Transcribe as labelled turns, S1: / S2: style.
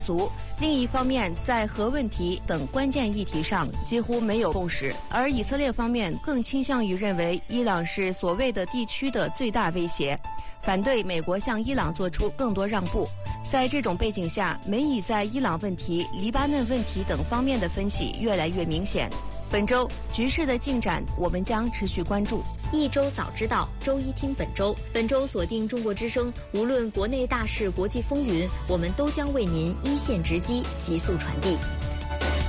S1: 足。另一方面，在核问题等关键议题上几乎没有共识，而以色列方面更倾向于认为伊朗是所谓的地区的最大威胁，反对美国向伊朗做出更多让步。在这种背景下，美以在伊朗问题、黎巴嫩问题等方面的分歧越来越明显。本周局势的进展，我们将持续关注。
S2: 一周早知道，周一听本周。本周锁定中国之声，无论国内大事、国际风云，我们都将为您一线直击，急速传递。